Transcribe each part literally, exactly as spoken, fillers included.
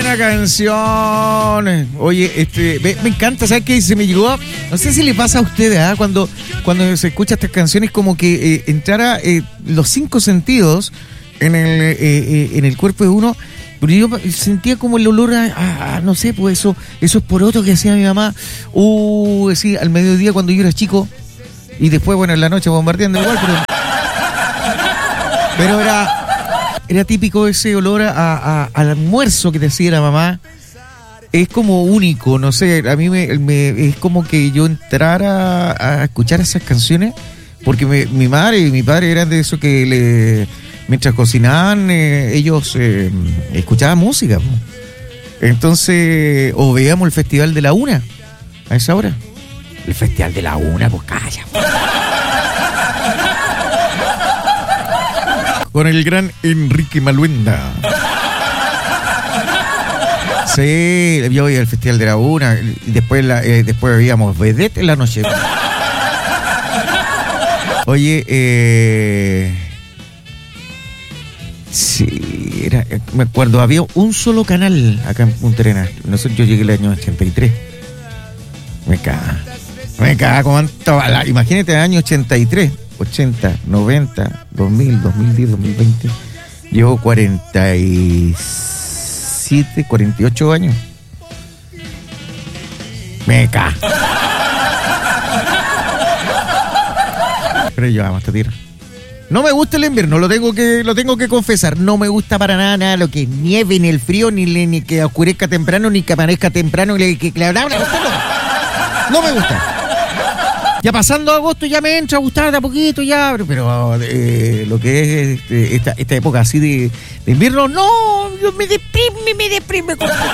buena canción. Oye, este, me, me encanta, ¿sabes qué? Se me llegó, no sé si le pasa a ustedes, ¿eh? cuando, cuando se escucha estas canciones, como que eh, entrara eh, los cinco sentidos en el, eh, eh, en el cuerpo de uno. Pero yo sentía como el olor a, a, a no sé, pues eso, esos porotos que hacía mi mamá, uh, sí, al mediodía cuando yo era chico, y después, bueno, en la noche bombardeando igual, pero, pero era, era típico ese olor a, a, al almuerzo que te hacía la mamá. Es como único, no sé, a mí me, me es como que yo entrara a, a escuchar esas canciones, porque me, mi madre y mi padre eran de eso que le... Mientras cocinaban, eh, ellos eh, escuchaban música. Entonces, o veíamos el Festival de la Una, a esa hora. El Festival de la Una, pues calla. Con el gran Enrique Maluenda. Sí, yo veía el Festival de la Una, y después, la, eh, después veíamos Vedette en la noche. Oye, eh... sí, era, me acuerdo, había un solo canal acá en Punta Arenas. Nosotros, yo llegué el año ochenta y tres. Me caga, me caga como la, imagínate el año ochenta y tres, ochenta, noventa, dos mil, dos mil diez, dos mil veinte. Llevo cuarenta y siete, cuarenta y ocho años. Me caga. Pero yo amo esta tierra. No me gusta el invierno, lo tengo que lo tengo que confesar. No me gusta para nada, nada lo que nieve, ni el frío, ni, ni que oscurezca temprano, ni que amanezca temprano, ni que, que no, no me gusta. Ya pasando agosto ya me entra a gustar de a poquito ya, pero, pero eh, lo que es este, esta, esta época así de, de invierno, no, yo me deprime, me deprime.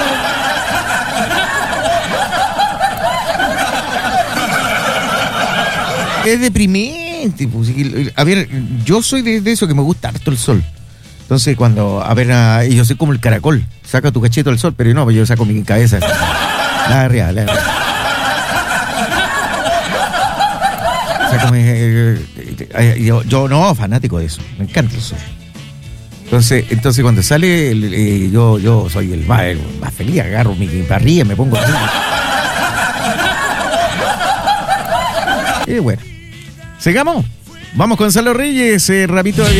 Es deprimente. A ver, yo soy de, de eso que me gusta harto el sol. Entonces cuando, a ver, a, yo soy como el caracol, saca tu cachito al sol, pero no, yo saco mi cabeza. La real, la real. Saco mi, eh, eh, yo, yo no, fanático de eso, me encanta el sol. Entonces, entonces cuando sale, el, eh, yo, yo soy el más, el más feliz, agarro mi parrilla, me pongo así. Y bueno. Sigamos. Vamos con Gonzalo Reyes, eh, rapito de